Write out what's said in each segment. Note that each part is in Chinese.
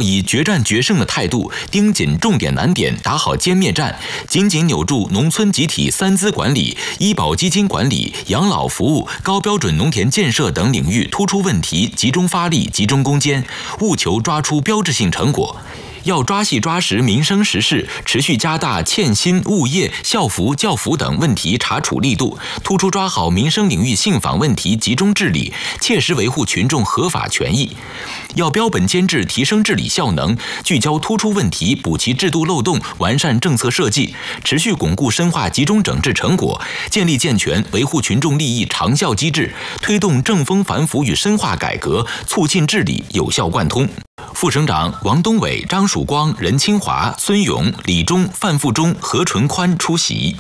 以决战决胜的态度，盯紧重点难点，打好歼灭战，紧紧扭住农村集体三资管理、医保基金管理、养老服务、高标准农田建设等领域突出问题，集中发力，集中攻坚，务求抓出标志性成果。要抓细抓实民生时事，持续加大欠薪、物业、校服、教辅等问题查处力度，突出抓好民生领域信访问题集中治理，切实维护群众合法权益。要标本兼治，提升治理效能，聚焦突出问题，补齐制度漏洞，完善政策设计，持续巩固深化集中整治成果，建立健全维护群众利益长效机制，推动正风反腐与深化改革，促进治理有效贯通。副省长王东伟、张曙光、任清华、孙勇、李忠、范富忠、何纯宽出席。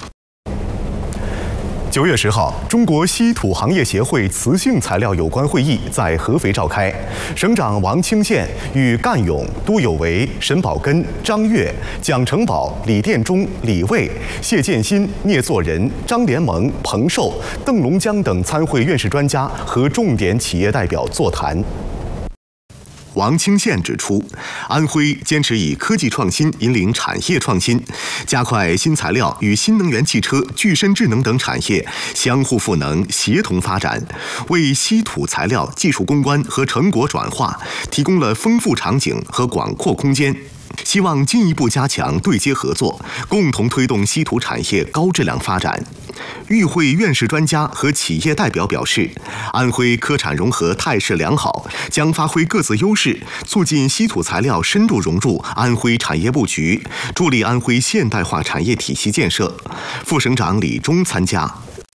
9月10号，中国稀土行业协会磁性材料有关会议在合肥召开。省长王清县与干勇、都有为、沈宝根、张悦、蒋成宝、李殿中、李卫、谢建新、聂作人、张连盟、彭寿、邓龙江等参会院士专家和重点企业代表座谈。王清县指出，安徽坚持以科技创新引领产业创新，加快新材料与新能源汽车、具身智能等产业相互赋能、协同发展，为稀土材料技术攻关和成果转化提供了丰富场景和广阔空间。希望进一步加强对接合作，共同推动稀土产业高质量发展。与会院士专家和企业代表表示，安徽科产融合态势良好，将发挥各自优势，促进稀土材料深入融入安徽产业布局，助力安徽现代化产业体系建设。副省长李忠参加。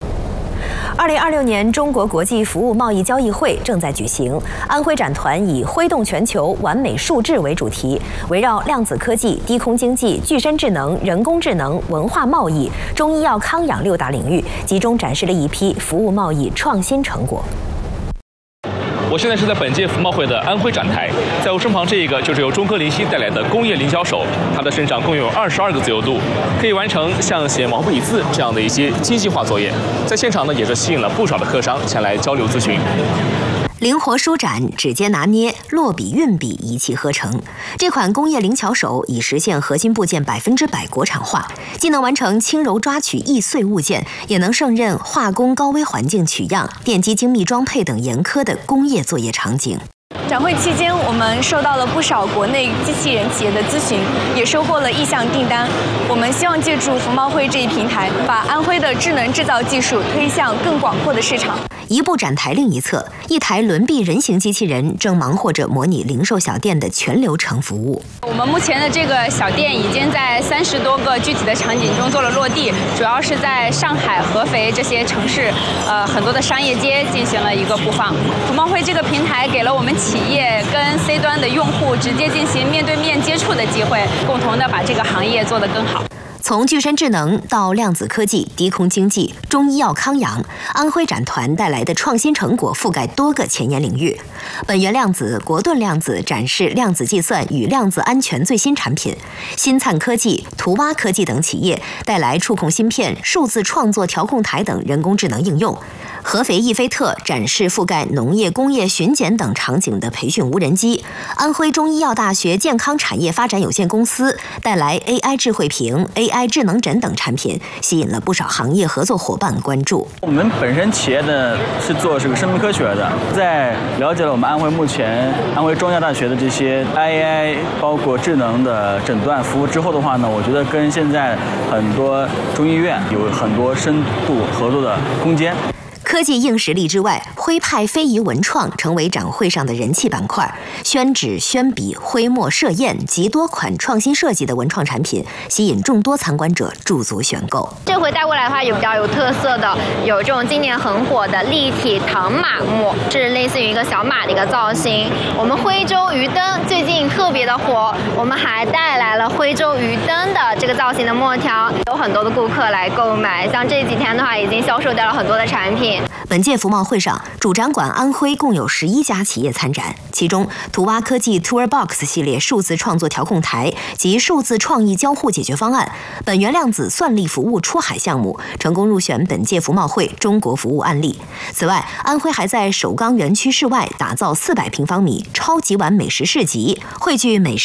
2026年中国国际服务贸易交易会正在举行，安徽展团以挥动全球完美数智为主题，围绕量子科技、低空经济、具身智能、人工智能、文化贸易、中医药康养6大领域，集中展示了一批服务贸易创新成果。 我现在是在本届服贸会的安徽展台，在我身旁这一个就是由中科灵犀带来的工业零销手，他的身上共有22个自由度，可以完成像写毛笔字这样的一些精细化作业。在现场呢，也是吸引了不少的客商前来交流咨询。 灵活舒展、指尖拿捏、落笔运笔一气呵成，这款工业灵巧手已实现核心部件100%国产化，既能完成轻柔抓取易碎物件，也能胜任化工高危环境取样、电机精密装配等严苛的工业作业场景。 展会期间，我们受到了不少国内机器人企业的咨询，也收获了意向订单。我们希望借助服贸会这一平台，把安徽的智能制造技术推向更广阔的市场。 一部展台另一侧，一台轮臂人形机器人正忙活着模拟零售小店的全流程服务。 我们目前的这个小店已经在30多个具体的场景中做了落地，主要是在上海、合肥这些城市，很多的商业街进行了一个布放。服贸会这个平台给了我们企业跟 C 端的用户直接进行面对面接触的机会，共同的把这个行业做得更好。 从具身智能到量子科技、低空经济、中医药康养，安徽展团带来的创新成果覆盖多个前沿领域。本源量子、国盾量子展示量子计算与量子安全最新产品，新灿科技、图蛙科技等企业带来触控芯片、数字创作调控台等人工智能应用。合肥易飞特展示覆盖农业、工业、巡检等场景的培训无人机。安徽中医药大学健康产业发展有限公司带来 AI 智慧屏、AI 智能诊等产品，吸引了不少行业合作伙伴关注。 我们本身企业呢是做这个生命科学的，在了解了我们安徽目前安徽中医药大学的这些 AI 包括智能的诊断服务之后的话呢，我觉得跟现在很多中医院有很多深度合作的空间。 科技硬实力之外，徽派非遗文创成为展会上的人气板块。宣纸、宣笔、徽墨、设砚及多款创新设计的文创产品，吸引众多参观者驻足选购。 这回带过来的话，有比较有特色的，有这种今年很火的立体唐马木，是类似于一个小马的一个造型。我们徽州鱼灯最近特别的火，我们还带来了徽州鱼灯的这个造型的墨条，有很多的顾客来购买。像这几天的话，已经销售掉了很多的产品。 本届服贸会上，主展馆安徽共有11家企业参展，其中图蛙科技 Tourbox 系列数字创作调控台及数字创意交互解决方案，本源量子算力服务出海项目成功入选本届服贸会中国服务案例。此外，安徽还在首钢园区室外打造400平方米超级碗美食市集，汇聚美食